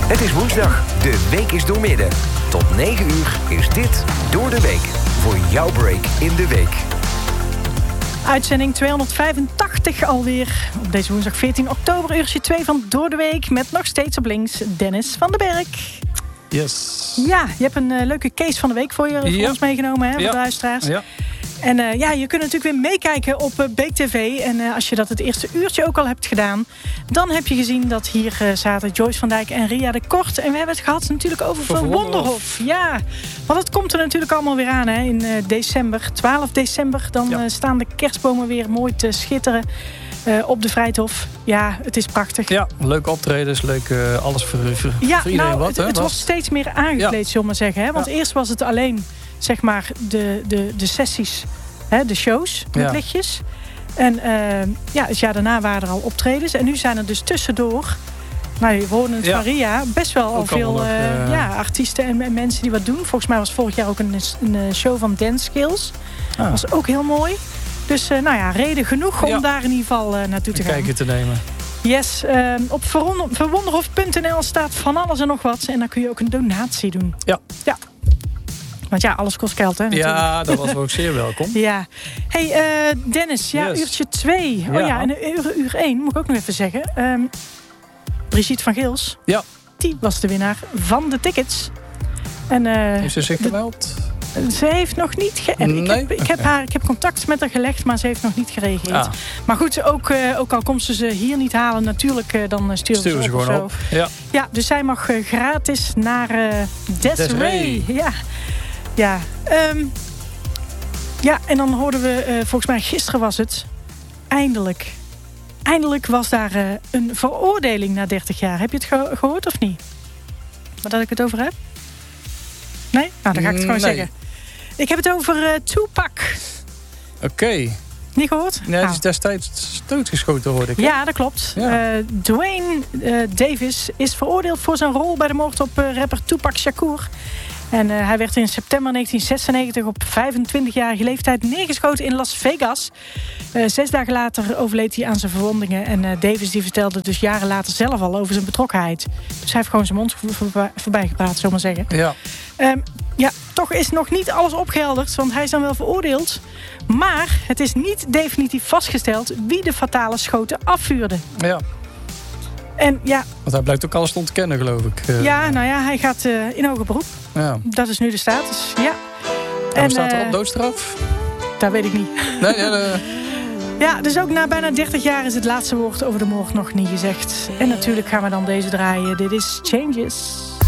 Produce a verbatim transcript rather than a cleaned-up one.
Het is woensdag, de week is doormidden. Tot negen uur is dit Door de Week. Voor jouw break in de week. Uitzending tweehonderdvijfentachtig alweer. Op deze woensdag veertien oktober, uurtje twee van Door de Week. Met nog steeds op links Dennis van den Berg. Yes. Ja, je hebt een uh, leuke case van de week voor, je, voor ja. ons meegenomen, hè, voor ja. de luisteraars. Ja. En uh, ja, je kunt natuurlijk weer meekijken op uh, Beek T V. En uh, als je dat het eerste uurtje ook al hebt gedaan, dan heb je gezien dat hier uh, zaten Joyce van Dijk en Ria de Kort. En we hebben het gehad natuurlijk over Van Wonderhof. Ja, want het komt er natuurlijk allemaal weer aan, hè, in uh, december. twaalf december, dan ja. uh, staan de kerstbomen weer mooi te schitteren. Uh, op de Vrijthof. Ja, het is prachtig. Ja, leuke optredens, leuk uh, alles voor, voor, ja, voor iedereen nou, wat. Het, hè, het wordt steeds meer aangekleed, ja. zullen we maar zeggen. Hè? Want ja. eerst was het alleen, zeg maar, de, de, de sessies, hè, de shows met ja. lichtjes. En uh, ja, het jaar daarna waren er al optredens. En nu zijn er dus tussendoor, nou, je hoorde het ja. van Ria, best wel al veel nog, uh, uh, ja, artiesten en, en mensen die wat doen. Volgens mij was vorig jaar ook een, een show van Dance Skills. Dat ah. was ook heel mooi. Dus uh, nou ja, reden genoeg om ja. daar in ieder geval uh, naartoe te een gaan. kijkje te nemen. Yes, uh, op verwonderhof punt n l staat van alles en nog wat. En dan kun je ook een donatie doen. Ja. ja. Want ja, alles kost geld, hè? Natuurlijk. Ja, dat was ook zeer welkom. Ja. Hey, uh, Dennis, ja, yes. uurtje twee. Ja. Oh ja, en uur, uur één, moet ik ook nog even zeggen. Um, Brigitte van Geels. Ja. Die was de winnaar van de tickets. En, uh, Heeft ze zich gemeld? Ze heeft nog niet ge- nee? ik, heb, ik, heb haar, ik heb contact met haar gelegd, maar ze heeft nog niet gereageerd. Ah. Maar goed, ook, uh, ook al komt ze ze hier niet halen, natuurlijk, uh, dan sturen, sturen ze, ze, op gewoon op. Ja. ja, dus zij mag uh, gratis naar uh, Desiree. Ja, ja. Um, ja, en dan hoorden we, uh, volgens mij gisteren was het, eindelijk, eindelijk was daar uh, een veroordeling na dertig jaar. Heb je het ge- gehoord of niet? Waar dat ik het over heb? Nee? Nou, dan ga ik het gewoon nee. zeggen. Ik heb het over uh, Tupac. Oké. Okay. Niet gehoord? Nee, het is destijds doodgeschoten, hoorde ik. Hè? Ja, dat klopt. Ja. Uh, Dwayne uh, Davis is veroordeeld voor zijn rol bij de moord op uh, rapper Tupac Shakur. En uh, hij werd in september negentien zesennegentig op vijfentwintigjarige leeftijd neergeschoten in Las Vegas. Uh, zes dagen later overleed hij aan zijn verwondingen. En uh, Davis die vertelde dus jaren later zelf al over zijn betrokkenheid. Dus hij heeft gewoon zijn mond voorbij, voorbij gepraat, zullen we maar zeggen. Ja. Um, ja, toch is nog niet alles opgehelderd, want hij is dan wel veroordeeld. Maar het is niet definitief vastgesteld wie de fatale schoten afvuurde. Ja. En ja, want hij blijkt ook alles te ontkennen, geloof ik. Uh, ja, nou ja, hij gaat uh, in hoger beroep. Ja. Dat is nu de status, ja. En wat staat er op, doodstraf? Dat weet ik niet. Nee, nee, nee. Ja, dus ook na bijna dertig jaar is het laatste woord over de moord nog niet gezegd. En natuurlijk gaan we dan deze draaien. Dit is Changes.